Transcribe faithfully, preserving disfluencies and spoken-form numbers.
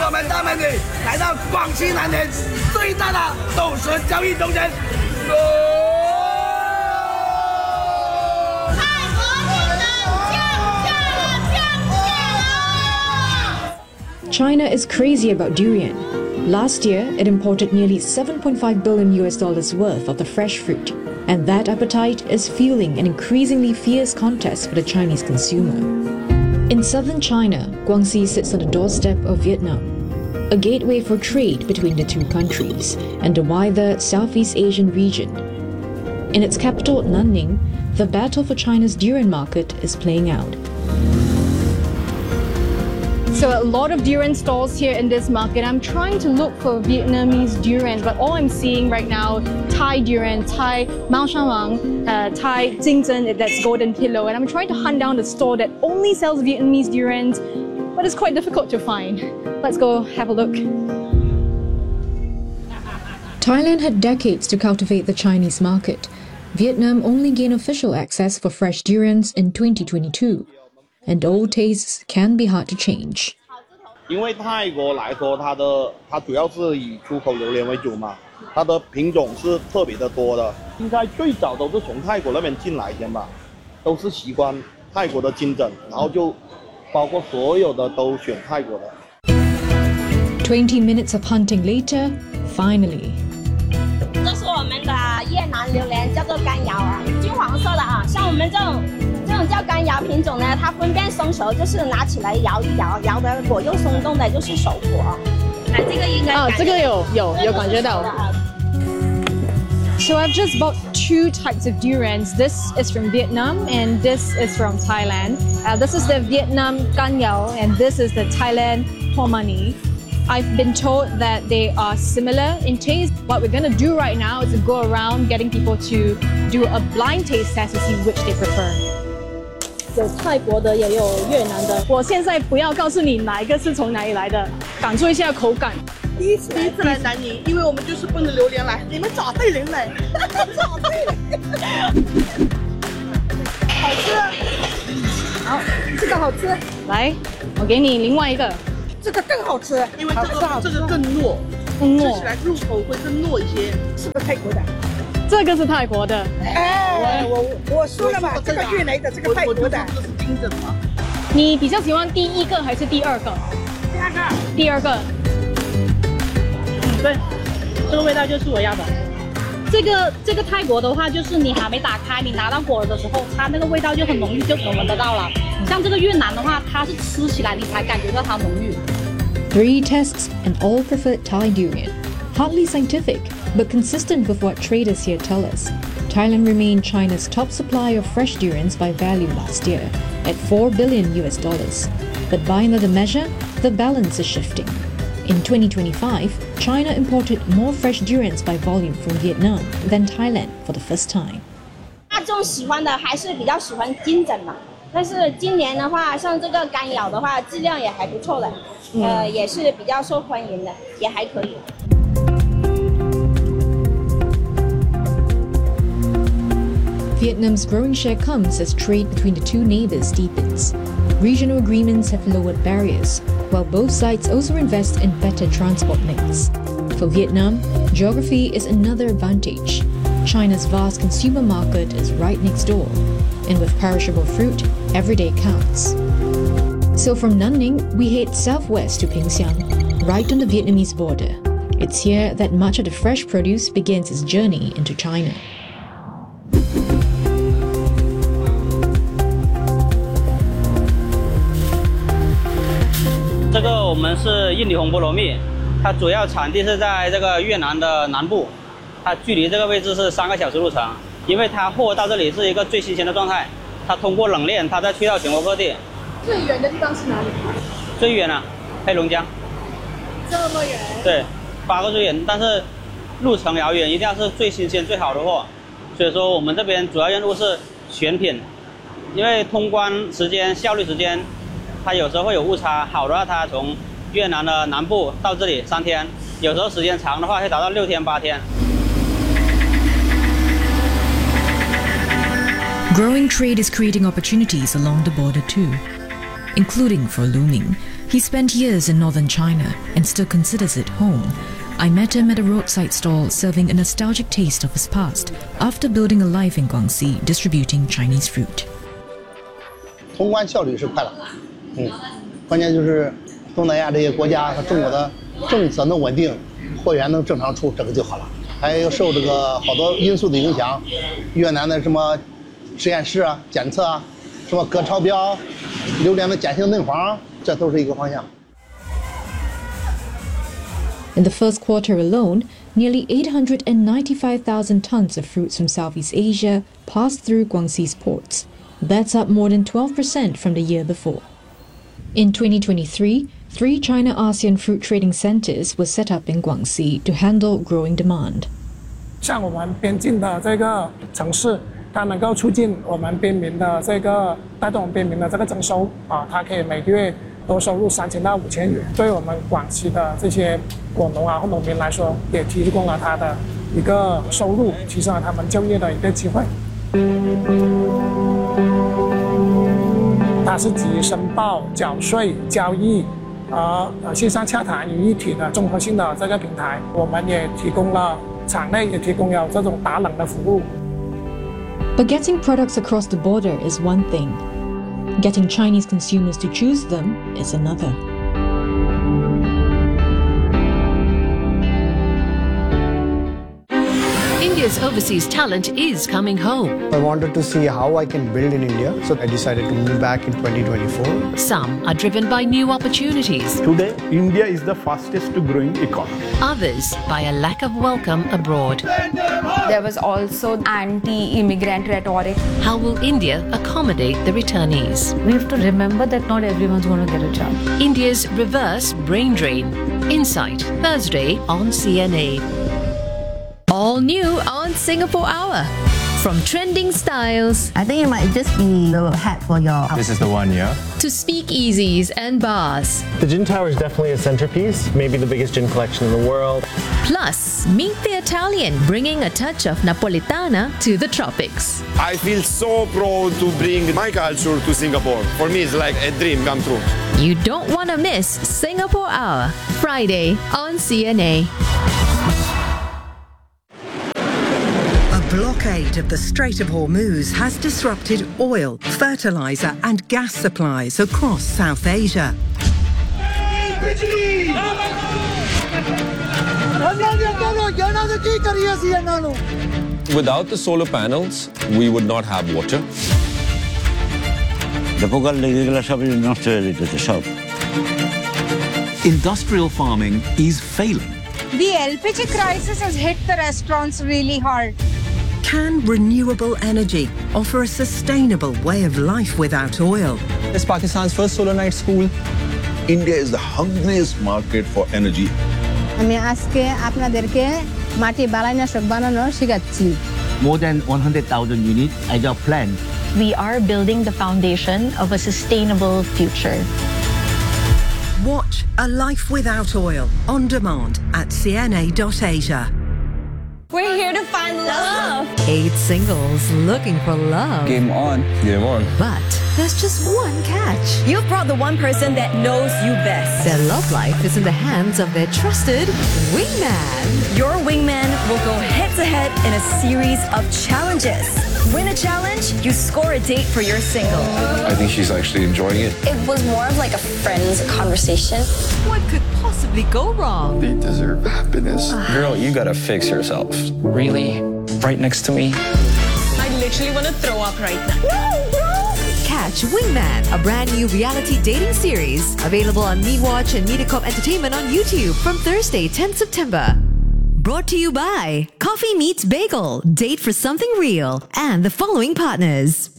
我们大美女来到广西南田最大的豆豉交易中心。 China is crazy about durian. Last year, it imported nearly seven point five billion U S dollars worth of the fresh fruit, and that appetite is fueling an increasingly fierce contest for the Chinese consumer. In southern China, Guangxi sits on the doorstep of Vietnam, a gateway for trade between the two countries and the wider Southeast Asian region. In its capital, Nanning, the battle for China's durian market is playing out. So a lot of durian stalls here in this market. I'm trying to look for Vietnamese durian, but all I'm seeing right now, Thai durian, Thai Mao Shan Wang, uh, Thai Jing Zhen, that's Golden Pillow, and I'm trying to hunt down the store that only sells Vietnamese durians, but it's quite difficult to find. Let's go have a look. Thailand had decades to cultivate the Chinese market. Vietnam only gained official access for fresh durians in twenty twenty-two. And old tastes can be hard to change. 因为泰国来说，它的它主要是以出口榴莲为主嘛，它的品种是特别的多的。应该最早都是从泰国那边进来先吧，都是习惯泰国的金枕，然后就包括所有的都选泰国的。 Twenty minutes of hunting later, finally. 这是我们的越南榴莲，叫做干瑶啊，金黄色的啊，像我们这种。 这种叫干瑶品种呢，它分辨生熟，就是拿起来摇一摇，摇的果又松动的，就是熟果。那这个应该啊，这个有有有感觉到。So I've just bought two types of durians. This is from Vietnam and this is from Thailand. Uh, this is the Vietnam Gan Yao and this is the Thailand Hoa Mani. I've been told that they are similar in taste. What we're going to do right now is to go around getting people to do a blind taste test to see which they prefer. 有泰国的，也有越南的。我现在不要告诉你哪一个是从哪里来的，感受一下口感。 第一次第一次来南宁，因为我们就是奔着榴莲来，你们找对人了，找对了。好吃，好，这个好吃。来， 我给你另外一个， 这个更好吃，因为这个这个更糯， 更糯， 吃起来入口会更糯一些。是不是泰国的？ 这个是泰国的， 哎，我我说了嘛，这个越南的，这个泰国的，这是金枕嘛。 你比较喜欢第一个还是第二个？ 第二个。 第二个。 嗯，对，这个味道就是我要的。这个这个泰国的话，就是你还没打开，你拿到果的时候，它那个味道就很浓郁，就能闻得到了。像这个越南的话，它是吃起来你才感觉到它浓郁。 Three tests and all preferred Thai durian. Hardly scientific, but consistent with what traders here tell us. Thailand remained China's top supplier of fresh durians by value last year, at four billion U S dollars. But by another measure, the balance is shifting. In twenty twenty-five, China imported more fresh durians by volume from Vietnam than Thailand for the first time. 大众喜欢的还是比较喜欢金枕嘛，但是今年的话，像这个干瑶的话，质量也还不错的，呃，也是比较受欢迎的，也还可以。 Vietnam's growing share comes as trade between the two neighbors deepens. Regional agreements have lowered barriers, while both sides also invest in better transport links. For Vietnam, geography is another advantage. China's vast consumer market is right next door, and with perishable fruit, every day counts. So from Nanning, we head southwest to Pingxiang, right on the Vietnamese border. It's here that much of the fresh produce begins its journey into China. 这个我们是印尼红菠萝蜜，它主要产地是在这个越南的南部，它距离这个位置是三个小时路程。因为它货到这里是一个最新鲜的状态，它通过冷链，它再去到全国各地。 最远的地方是哪里？ 最远啊，黑龙江。 这么远？ 对，八个最远，但是路程遥远，一定要是最新鲜、最好的货。所以说我们这边主要任务是选品，因为通关时间、效率时间。 它有时候会有误差，好的话它从越南的南部到这里三天，有时候时间长的话会达到六天八天。 Growing trade is creating opportunities along the border too. including for looming. He spent years in northern China and still considers it home. I met him at a roadside stall serving a nostalgic taste of his past after building a life in Guangxi distributing Chinese fruit. 通关效率是快了，嗯，关键就是东南亚这些国家和中国的政策能稳定，货源能正常出，这个就好了。还有受这个好多因素的影响，越南的什么实验室啊、检测啊，什么隔超标、榴莲的碱性嫩黄，这都是一个方向。 In the first quarter alone, nearly eight hundred ninety-five thousand tons of fruits from Southeast Asia passed through Guangxi's ports. That's up more than twelve percent from the year before. In twenty twenty-three, three China-ASEAN fruit trading centers were set up in Guangxi to handle growing demand. 像我们边境的这个城市，它能够促进我们边民的这个带动边民的这个增收啊，它可以每个月都收入三千到五千元，对我们广西的这些果农啊或农民来说，也提供了他的一个收入，提升了他们就业的一个机会。它是集申报、缴税、交易和呃线上洽谈于一体的综合性的这个平台。我们也提供了场内也提供了这种打冷的服务。 But getting products across the border is one thing. Getting Chinese consumers to choose them is another. India's overseas talent is coming home. I wanted to see how I can build in India, so I decided to move back in twenty twenty-four. Some are driven by new opportunities. Today, India is the fastest growing economy. Others by a lack of welcome abroad. There was also anti-immigrant rhetoric. How will India accommodate the returnees? We have to remember that not everyone's going to get a job. India's reverse brain drain. Insight, Thursday on C N A. All new on Singapore Hour. From trending styles, I think it might just be the hat for your... This is the one, yeah? To speakeasies and bars. The gin tower is definitely a centerpiece, maybe the biggest gin collection in the world. Plus, meet the Italian, bringing a touch of Napolitana to the tropics. I feel so proud to bring my culture to Singapore. For me, it's like a dream come true. You don't want to miss Singapore Hour, Friday on C N A. Blockade of the Strait of Hormuz has disrupted oil, fertilizer and gas supplies across South Asia. Without the solar panels, we would not have water. Industrial farming is failing. The L P G crisis has hit the restaurants really hard. Can renewable energy offer a sustainable way of life without oil? It's Pakistan's first solar night school. India is the hungriest market for energy. More than one hundred thousand units are job planned. We are building the foundation of a sustainable future. Watch A Life Without Oil on demand at C N A dot Asia. We're here to find love. Eight singles looking for love. Game on. Game on. But there's just one catch. You've brought the one person that knows you best. Their love life is in the hands of their trusted wingman. Your wingman will go head-to-head in a series of challenges. Win a challenge, you score a date for your single. I think she's actually enjoying it. It was more of like a friend's conversation. What could possibly go wrong? They deserve happiness. Girl, you gotta fix yourself. Really? Right next to me? I literally want to throw up right now. No, bro! Catch Wingman, a brand new reality dating series. Available on MeWatch and MediaCorp Entertainment on YouTube from Thursday, tenth September. Brought to you by Coffee Meets Bagel, date for something real, and the following partners.